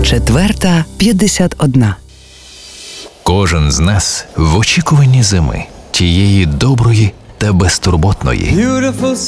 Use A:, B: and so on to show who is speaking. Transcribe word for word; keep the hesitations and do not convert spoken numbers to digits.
A: Четверта п'ятдесят одна.
B: Кожен з нас в очікуванні зими, тієї доброї та безтурботної.